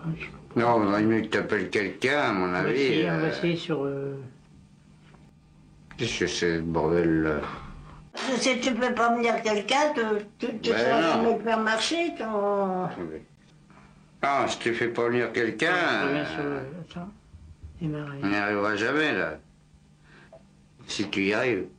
Non, il vaut mieux que tu appelles quelqu'un, à mon avis. On va essayer sur... Qu'est-ce que c'est, ce bordel, là? Si tu peux pas me dire quelqu'un, tu vas jamais le faire marcher, ton... Ah, si tu fais pas venir quelqu'un... on n'y arrivera jamais, là. Si tu y arrives.